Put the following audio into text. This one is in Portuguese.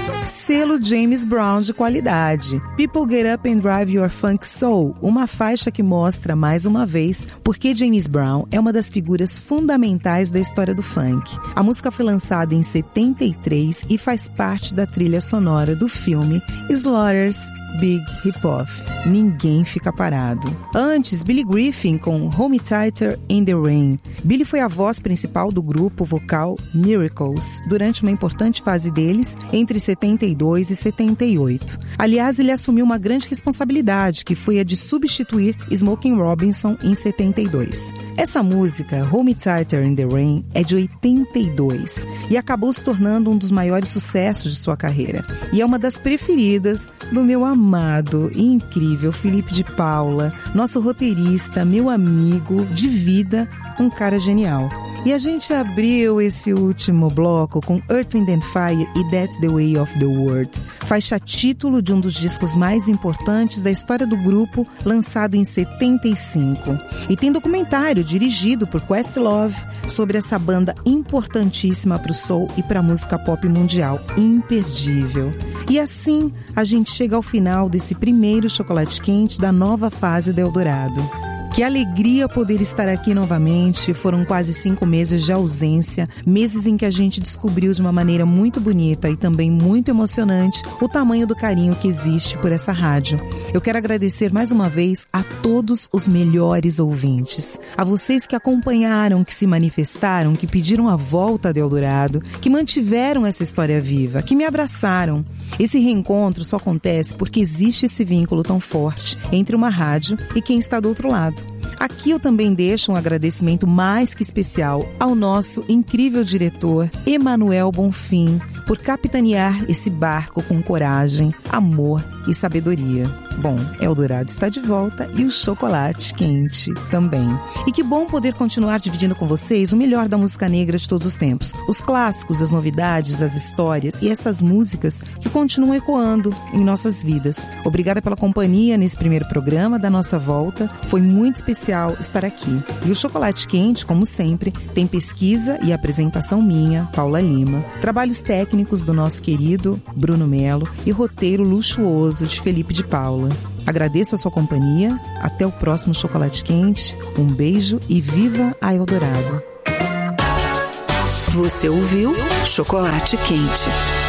Selo James Brown de qualidade. People Get Up and Drive Your Funk Soul, uma faixa que mostra, mais uma vez, porque James Brown é uma das figuras fundamentais da história do funk. A música foi lançada em 73 e faz parte da trilha sonora do filme Slaughter's Big Hip Hop. Ninguém fica parado. Antes, Billy Griffin com Hold Me Tighter in the Rain. Billy foi a voz principal do grupo vocal Miracles durante uma importante fase deles entre 72 e 78. Aliás, ele assumiu uma grande responsabilidade, que foi a de substituir Smokey Robinson em 72. Essa música, Hold Me Tighter in the Rain, é de 82 e acabou se tornando um dos maiores sucessos de sua carreira. E é uma das preferidas do meu amado e incrível Felipe de Paula, nosso roteirista, meu amigo de vida, um cara genial. E a gente abriu esse último bloco com Earth, Wind and Fire e That's the Way of the World, faixa título de um dos discos mais importantes da história do grupo, lançado em 75. E tem documentário dirigido por Questlove sobre essa banda importantíssima para o soul e para a música pop mundial, imperdível. E assim a gente chega ao final desse primeiro chocolate quente da nova fase do Eldorado. Que alegria poder estar aqui novamente. Foram quase 5 meses de ausência, meses em que a gente descobriu de uma maneira muito bonita e também muito emocionante o tamanho do carinho que existe por essa rádio. Eu quero agradecer mais uma vez a todos os melhores ouvintes, a vocês que acompanharam, que se manifestaram, que pediram a volta de Eldorado, que mantiveram essa história viva, que me abraçaram. Esse reencontro só acontece porque existe esse vínculo tão forte entre uma rádio e quem está do outro lado. Aqui eu também deixo um agradecimento mais que especial ao nosso incrível diretor, Emanuel Bonfim, por capitanear esse barco com coragem, amor e sabedoria. Bom, Eldorado está de volta e o chocolate quente também. E que bom poder continuar dividindo com vocês o melhor da música negra de todos os tempos. Os clássicos, as novidades, as histórias e essas músicas que continuam ecoando em nossas vidas. Obrigada pela companhia nesse primeiro programa da nossa volta. Foi muito especial estar aqui. E o chocolate quente, como sempre, tem pesquisa e apresentação minha, Paula Lima, trabalhos técnicos do nosso querido Bruno Melo e roteiro luxuoso de Felipe de Paula. Agradeço a sua companhia. Até o próximo chocolate quente. Um beijo e viva a Eldorado. Você ouviu Chocolate Quente.